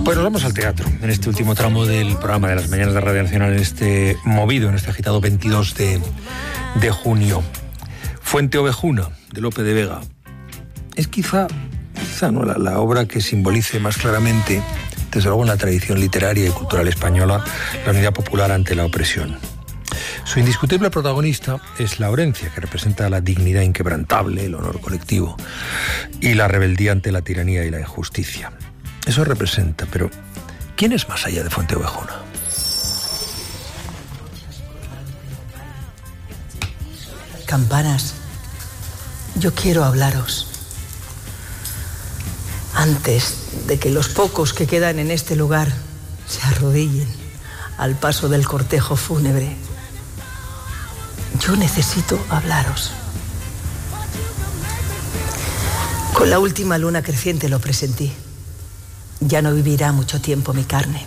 Pues nos vamos al teatro, en este último tramo del programa de las mañanas de Radio Nacional, en este movido, en este agitado 22 de junio. Fuente Ovejuna, de Lope de Vega. Es quizá ¿no? la obra que simbolice más claramente, desde luego en la tradición literaria y cultural española, la unidad popular ante la opresión. Su indiscutible protagonista es Laurencia, que representa la dignidad inquebrantable, el honor colectivo y la rebeldía ante la tiranía y la injusticia. Eso representa, pero ¿quién es más allá de Fuente Ovejuna? Campanas, yo quiero hablaros. Antes de que los pocos que quedan en este lugar se arrodillen al paso del cortejo fúnebre, yo necesito hablaros. Con la última luna creciente lo presentí. Ya no vivirá mucho tiempo mi carne.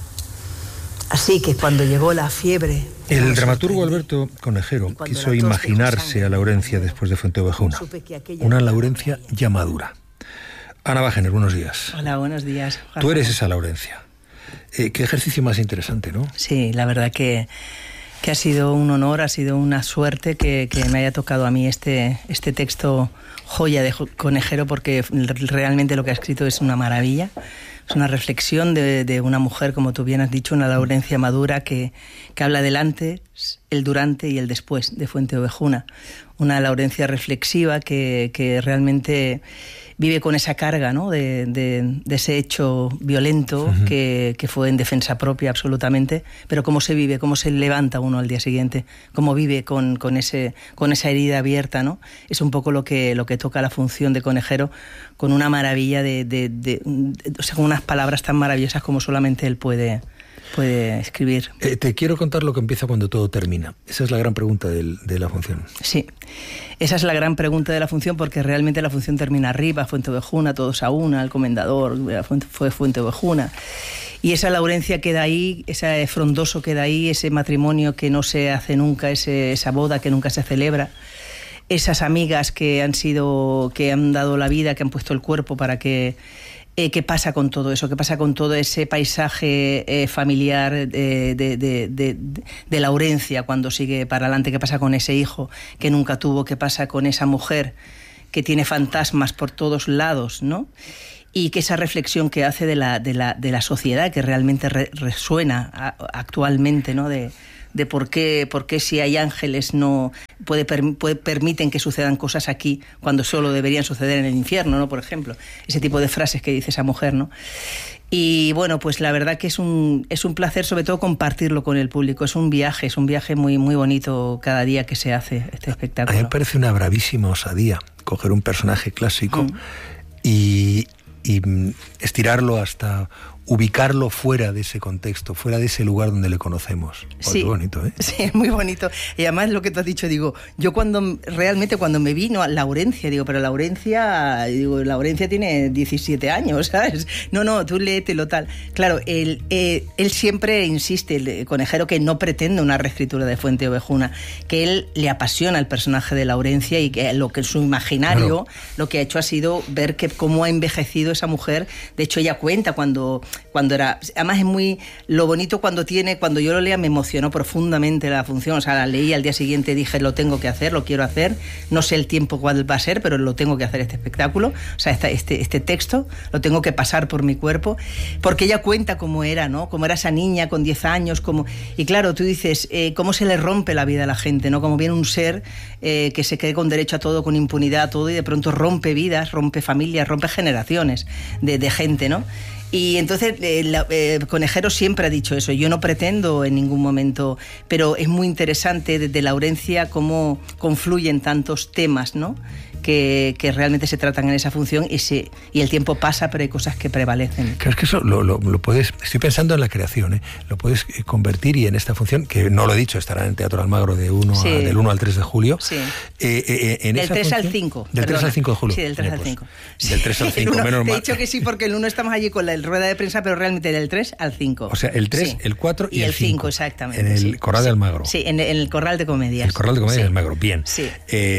Así que cuando llegó la fiebre... El dramaturgo Alberto Conejero quiso imaginarse a Laurencia después de Fuente Ovejuna. Una Laurencia ya madura. Ana Bajener, buenos días. Hola, buenos días. Tú eres esa Laurencia. Qué ejercicio más interesante, ¿no? Sí, la verdad que ha sido un honor, ha sido una suerte que me haya tocado a mí este texto joya de Conejero, porque realmente lo que ha escrito es una maravilla. Es una reflexión de una mujer, como tú bien has dicho, una Laurencia madura que habla del antes, el durante y el después de Fuente Ovejuna. Una Laurencia reflexiva que realmente vive con esa carga, ¿no? de ese hecho violento, uh-huh, que fue en defensa propia absolutamente, pero cómo se vive, cómo se levanta uno al día siguiente, cómo vive con esa herida abierta, ¿no? Es un poco lo que toca la función de Conejero, con una maravilla o sea, con unas palabras tan maravillosas como solamente él puede escribir. Te quiero contar lo que empieza cuando todo termina. Esa es la gran pregunta de la función. Sí, esa es la gran pregunta de la función, porque realmente la función termina arriba, Fuente Ovejuna, todos a una, el comendador fue Fuente Ovejuna. Y esa Laurencia queda ahí, ese frondoso queda ahí, ese matrimonio que no se hace nunca, esa boda que nunca se celebra. Esas amigas que han dado la vida, que han puesto el cuerpo para que... ¿Qué pasa con todo eso? ¿Qué pasa con todo ese paisaje familiar de Laurencia cuando sigue para adelante? ¿Qué pasa con ese hijo que nunca tuvo? ¿Qué pasa con esa mujer que tiene fantasmas por todos lados, ¿no? Y que esa reflexión que hace de la sociedad, que realmente resuena actualmente, ¿no? De por qué si hay ángeles no permiten que sucedan cosas aquí cuando solo deberían suceder en el infierno, ¿no? Por ejemplo, ese tipo de frases que dice esa mujer, ¿no? Y bueno, pues la verdad que es un placer, sobre todo, compartirlo con el público. Es un viaje muy, muy bonito cada día que se hace este espectáculo. A mí me parece una bravísima osadía coger un personaje clásico y estirarlo hasta ubicarlo fuera de ese contexto, fuera de ese lugar donde le conocemos. Oh, sí, qué bonito, ¿eh? Sí, es muy bonito. Y además lo que tú has dicho, digo, yo cuando me vino a Laurencia, pero Laurencia tiene 17 años, ¿sabes? No, tú léetelo tal. Claro, él siempre insiste, el Conejero, que no pretende una reescritura de Fuente Ovejuna, que él le apasiona el personaje de Laurencia y que su imaginario, claro, lo que ha hecho ha sido ver cómo ha envejecido esa mujer. De hecho, ella cuenta cuando era... Además es muy... Lo bonito cuando yo lo leía me emocionó profundamente la función. O sea, la leí al día siguiente, dije, lo tengo que hacer, lo quiero hacer. No sé el tiempo cuál va a ser, pero lo tengo que hacer, este espectáculo. O sea, este texto lo tengo que pasar por mi cuerpo. Porque ella cuenta cómo era, ¿no? Cómo era esa niña con 10 años. Y claro, tú dices, cómo se le rompe la vida a la gente, ¿no? Como viene un ser que se cree con derecho a todo, con impunidad a todo, y de pronto rompe vidas, rompe familias, rompe generaciones de gente, ¿no? Y entonces Conejero siempre ha dicho eso. Yo no pretendo en ningún momento, pero es muy interesante desde Laurencia cómo confluyen tantos temas, ¿no? Que realmente se tratan en esa función y el tiempo pasa, pero hay cosas que prevalecen. Claro, es que eso lo puedes... Estoy pensando en la creación, ¿eh? Lo puedes convertir, y en esta función, que no lo he dicho, estará en Teatro Almagro del 1 al 3 de julio. Sí. Del 3 al 5. Del 3 al 5 de julio. Sí, del 3 al 5. Del 3 al 5, menos mal. Te he dicho que sí, porque el 1 estamos allí con la rueda de prensa, pero realmente del 3 al 5. O sea, el 3, sí, el 4 y el 5. Exactamente. En el Corral de Almagro. Sí, en el Corral de Comedias. El Corral de Comedias de Almagro, bien. Sí.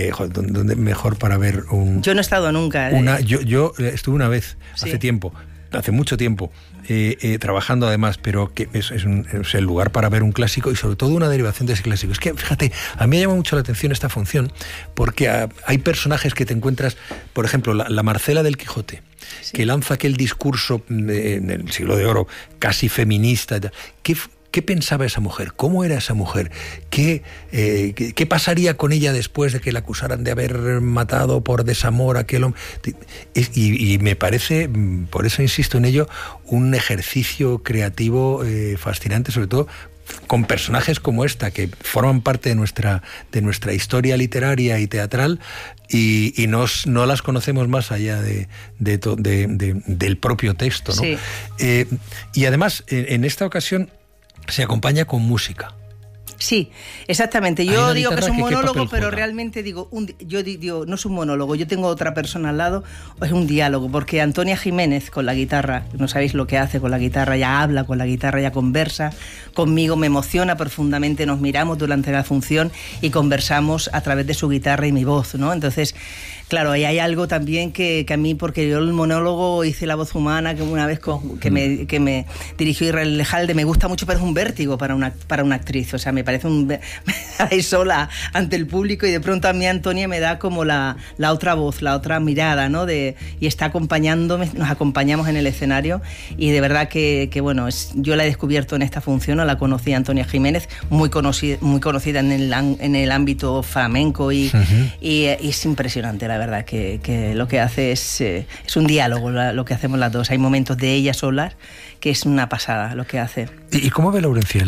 ¿Dónde mejor para ver un... Yo no he estado nunca. Yo estuve una vez, hace tiempo. hace mucho tiempo, trabajando además, pero que es el lugar para ver un clásico y sobre todo una derivación de ese clásico. Es que, fíjate, a mí me llama mucho la atención esta función, porque hay personajes que te encuentras, por ejemplo, la Marcela del Quijote, sí, que lanza aquel discurso en el Siglo de Oro, casi feminista. ¿Qué pensaba esa mujer? ¿Cómo era esa mujer? ¿Qué pasaría con ella después de que la acusaran de haber matado por desamor a aquel hombre? Y me parece, por eso insisto en ello, un ejercicio creativo fascinante, sobre todo con personajes como esta, que forman parte de nuestra historia literaria y teatral y no las conocemos más allá del propio texto, ¿no? Sí. Y además, en esta ocasión, se acompaña con música. Sí, exactamente. Yo digo que es un monólogo, pero realmente yo digo, no es un monólogo, yo tengo otra persona al lado, es un diálogo, porque Antonia Jiménez con la guitarra, no sabéis lo que hace con la guitarra, ya habla con la guitarra, ya conversa conmigo, me emociona profundamente, nos miramos durante la función y conversamos a través de su guitarra y mi voz, ¿no? Entonces, claro, ahí hay algo también que a mí, porque yo el monólogo hice la voz humana, que una vez que me dirigió Israel Lejalde, me gusta mucho, pero es un vértigo para una actriz, o sea, me parece me ahí sola ante el público y de pronto a mí Antonia me da como la otra voz, la otra mirada, ¿no? Y está acompañándome, nos acompañamos en el escenario y de verdad que bueno, yo la he descubierto en esta función, no la conocí a Antonia Jiménez, muy conocida en el ámbito flamenco y es impresionante, la verdad, que lo que hace es un diálogo, lo que hacemos las dos. Hay momentos de ella sola que es una pasada lo que hace. ¿Y cómo ve Laurencia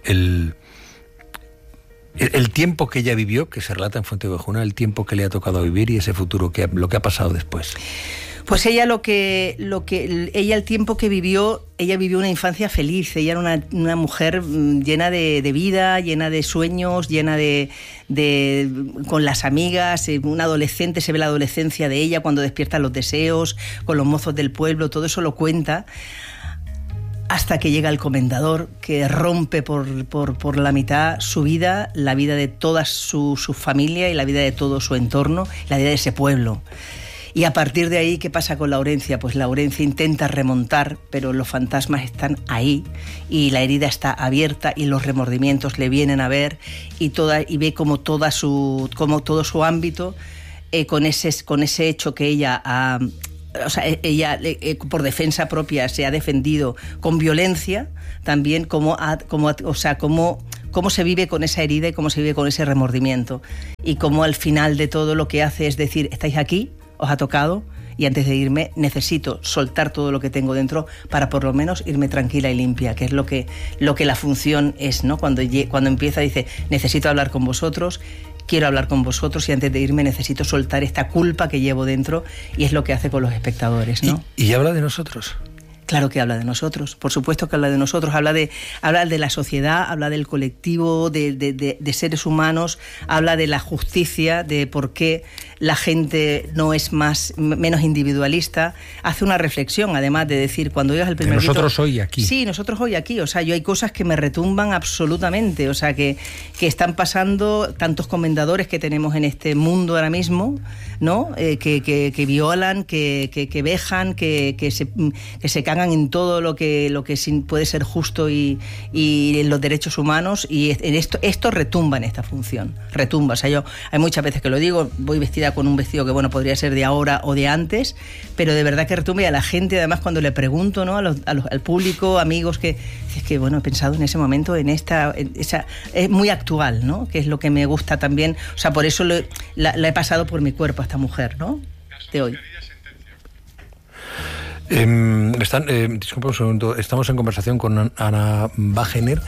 el tiempo que ella vivió, que se relata en Fuenteovejuna, el tiempo que le ha tocado vivir y ese futuro, lo que ha pasado después? Pues ella el tiempo que vivió, ella vivió una infancia feliz. Ella era una mujer llena de vida, llena de sueños, llena con las amigas, una adolescente, se ve la adolescencia de ella cuando despierta los deseos, con los mozos del pueblo, todo eso lo cuenta. Hasta que llega el comendador, que rompe por la mitad su vida, la vida de toda su familia y la vida de todo su entorno, la vida de ese pueblo. Y a partir de ahí, ¿qué pasa con Laurencia? Pues Laurencia intenta remontar, pero los fantasmas están ahí y la herida está abierta y los remordimientos le vienen a ver y ve como todo su ámbito, con ese hecho que ella ha... O sea, ella por defensa propia se ha defendido con violencia, también cómo se vive con esa herida y cómo se vive con ese remordimiento. Y cómo al final de todo lo que hace es decir, estáis aquí, os ha tocado, y antes de irme necesito soltar todo lo que tengo dentro para por lo menos irme tranquila y limpia, que es lo que la función es, ¿no? Cuando empieza dice, necesito hablar con vosotros, quiero hablar con vosotros y antes de irme necesito soltar esta culpa que llevo dentro, y es lo que hace con los espectadores, ¿no? ¿Y habla de nosotros? Claro que habla de nosotros, por supuesto que habla de nosotros, habla de la sociedad, habla del colectivo, de seres humanos, habla de la justicia, de por qué la gente no es menos individualista, hace una reflexión, además de decir, cuando oigas el primer grito... Nosotros hoy aquí. Sí, nosotros hoy aquí, o sea, yo hay cosas que me retumban absolutamente, o sea, que están pasando tantos comendadores que tenemos en este mundo ahora mismo, ¿no? Que violan, que vejan, que se cagan en todo lo que puede ser justo y en los derechos humanos, y en esto retumba en esta función, retumba. O sea, yo hay muchas veces que lo digo, voy vestida con un vestido que bueno podría ser de ahora o de antes, pero de verdad que retumba, y a la gente además cuando le pregunto, ¿no? al público, amigos, que es que bueno, he pensado en ese momento, esa es muy actual, ¿no? Que es lo que me gusta también, o sea, por eso la he pasado por mi cuerpo a esta mujer, ¿no? De hoy. Disculpa un segundo, estamos en conversación con Ana Wagener.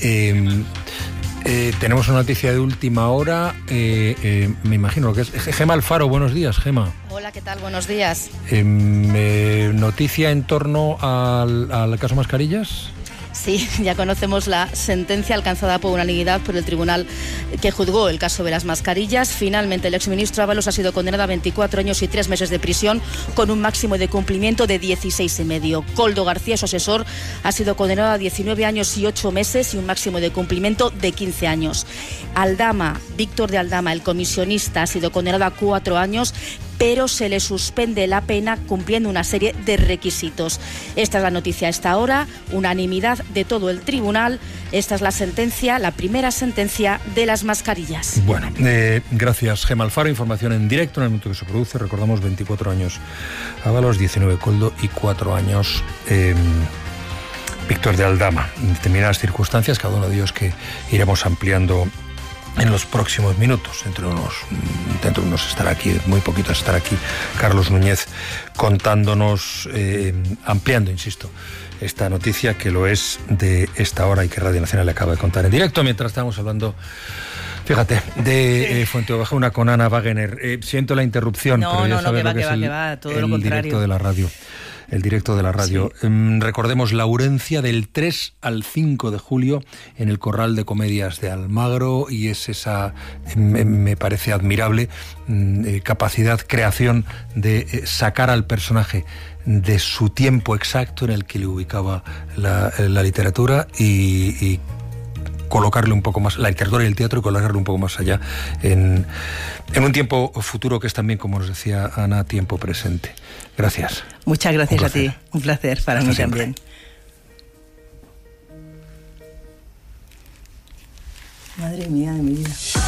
Tenemos una noticia de última hora, me imagino que es Gema Alfaro. Buenos días, Gema. Hola, ¿qué tal? Buenos días. Noticia en torno al caso Mascarillas. Sí, ya conocemos la sentencia alcanzada por unanimidad por el tribunal que juzgó el caso de las mascarillas. Finalmente, el exministro Ábalos ha sido condenado a 24 años y 3 meses de prisión con un máximo de cumplimiento de 16,5. Koldo García, su asesor, ha sido condenado a 19 años y 8 meses y un máximo de cumplimiento de 15 años. Aldama, Víctor de Aldama, el comisionista, ha sido condenado a 4 años, pero se le suspende la pena cumpliendo una serie de requisitos. Esta es la noticia a esta hora, unanimidad de todo el tribunal. Esta es la sentencia, la primera sentencia de las mascarillas. Bueno, gracias Gemma Alfaro, información en directo en el momento que se produce. Recordamos 24 años Ábalos, 19 Koldo y 4 años Víctor de Aldama. En determinadas circunstancias, cada uno de ellos que iremos ampliando en los próximos minutos. Dentro de unos estará aquí, muy poquito estará aquí Carlos Núñez contándonos, ampliando, insisto, esta noticia que lo es de esta hora y que Radio Nacional le acaba de contar en directo. Mientras estamos hablando, fíjate, de Fuenteovejuna con Ana Wagener. Siento la interrupción, pero ya sabes lo que es el directo de la radio. El directo de la radio. Sí. Recordemos Laurencia del 3 al 5 de julio en el Corral de Comedias de Almagro, y es esa, me parece admirable, capacidad, creación de sacar al personaje de su tiempo exacto en el que le ubicaba la literatura y colocarle un poco más, la literatura y el teatro, y colocarle un poco más allá en un tiempo futuro que es también, como nos decía Ana, tiempo presente. Gracias. Muchas gracias a ti. Un placer para mí también. Madre mía de mi vida.